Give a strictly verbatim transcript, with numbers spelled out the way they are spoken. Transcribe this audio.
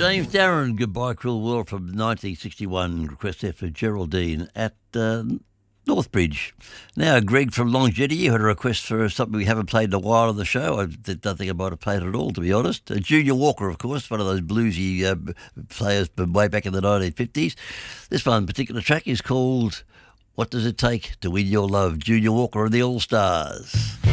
James Darren, Goodbye Cruel World from nineteen sixty-one. Request there for Geraldine at uh, Northbridge. Now, Greg from Long Jetty, you had a request for something we haven't played in a while on the show. I don't think I might have played it at all, to be honest. Uh, Junior Walker, of course, one of those bluesy uh, players from way back in the nineteen fifties. This one particular track is called What Does It Take to Win Your Love? Junior Walker and the All-Stars.